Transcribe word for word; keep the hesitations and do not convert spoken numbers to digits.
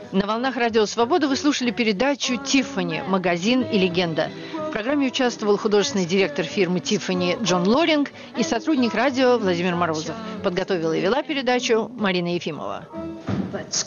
На волнах Радио Свобода вы слушали передачу «Тиффани. Магазин и легенда». В программе участвовал художественный директор фирмы «Тиффани» Джон Лоринг и сотрудник радио Владимир Морозов. Подготовила и вела передачу Марина Ефимова.